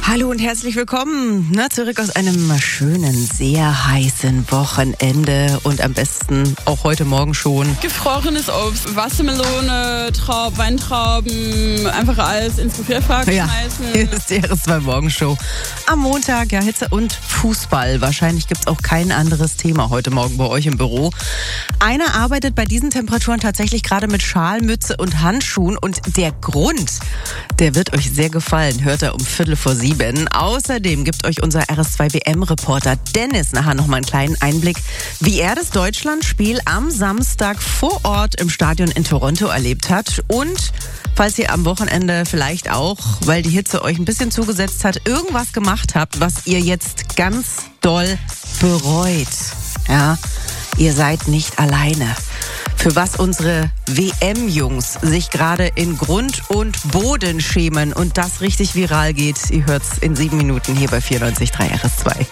Hallo und herzlich willkommen zurück aus einem schönen, sehr heißen Wochenende und am besten auch heute Morgen schon. Gefrorenes Obst, Wassermelone, Weintrauben, einfach alles ins Gefrierfach schmeißen. Hier ist die RS2 Morgenshow. Am Montag, Hitze und Fußball. Wahrscheinlich gibt's auch kein anderes Thema heute Morgen bei euch im Büro. Einer arbeitet bei diesen Temperaturen tatsächlich gerade mit Schal, Mütze und Handschuhen und der Grund, der wird euch sehr gefallen, hört er um 6:45. Außerdem gibt euch unser RS2 WM-Reporter Dennis nachher nochmal einen kleinen Einblick, wie er das Deutschlandspiel am Samstag vor Ort im Stadion in Toronto erlebt hat. Und falls ihr am Wochenende vielleicht auch, weil die Hitze euch ein bisschen zugesetzt hat, irgendwas gemacht habt, was ihr jetzt ganz doll bereut. Ja, ihr seid nicht alleine. Für was unsere WM-Jungs sich gerade in Grund und Boden schämen und das richtig viral geht. Ihr hört's in 7 Minuten hier bei 94.3 RS2.